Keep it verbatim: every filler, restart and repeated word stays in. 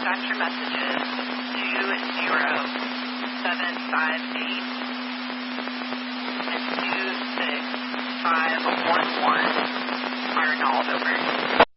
dispatcher messages two zero seven five eight and two six five one one are nulled over.